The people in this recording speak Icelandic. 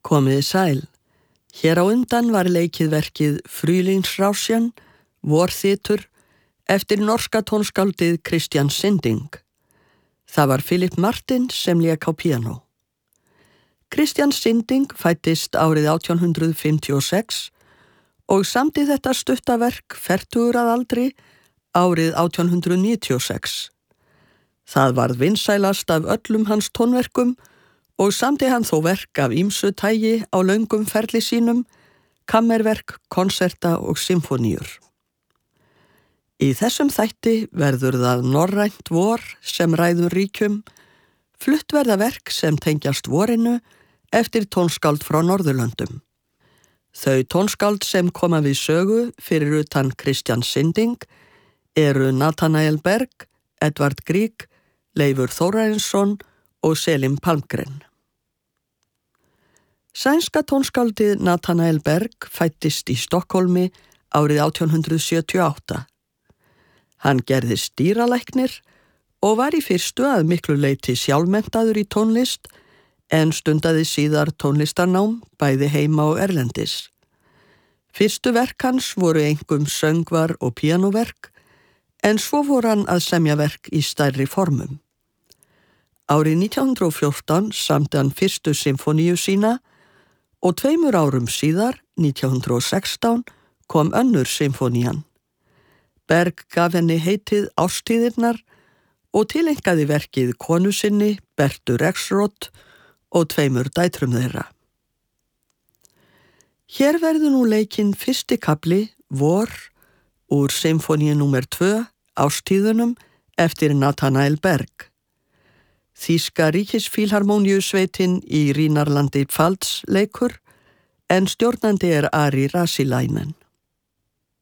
Komiði sæl. Hér á undan var leikið verkið Frühlingsrauschen, vorþytur, eftir norska tónskáldið Christian Sinding. Það var Philip Martin sem lék á píanó. Christian Sinding fæddist árið 1856 og samdi þetta stuttaverk fertugur að aldri árið 1896. Það varð vinsælast af öllum hans tónverkum og samdi hann þó verk af ýmsu tægi á löngum ferli sínum, kammerverk, konserta og symfóníur. Í þessum þætti verður það norrænt vor sem ræður ríkjum, flutt verða verk sem tengjast vorinu eftir tónskáld frá Norðurlöndum. Þau tónskáld sem koma við sögu fyrir utan Christian Sinding eru Nathanael Berg, Edvard Grieg, Leifur Þórarinsson og Selim Palmgren. Sænska tónskáldið Nathanael Berg fæddist í Stokkólmi árið 1878. Hann gerðist dýralæknir og var í fyrstu að miklu leyti sjálfmenntaður í tónlist en stundaði síðar tónlistarnám bæði heima og erlendis. Fyrstu verk hans voru einkum söngvar og píanóverk en svo voru hann að semja verk í stærri formum. Árið 1914 samdi hann fyrstu symfóníu sína og 2 árum síðar, 1916, kom önnur symfónían. Berg gaf henni heitið Árstíðirnar og tileinkaði verkið konu sinni, Bertu Rexroth, og 2 dætrum þeirra. Hér verður nú leikinn fyrsti kafli, vor, úr symfóníu númer 2, Árstíðunum, eftir Nathanael Berg. Þýska ríkisfílharmóníusveitin í Rínarlandi Pfalz leikur, en stjórnandi er Ari Rasilainen.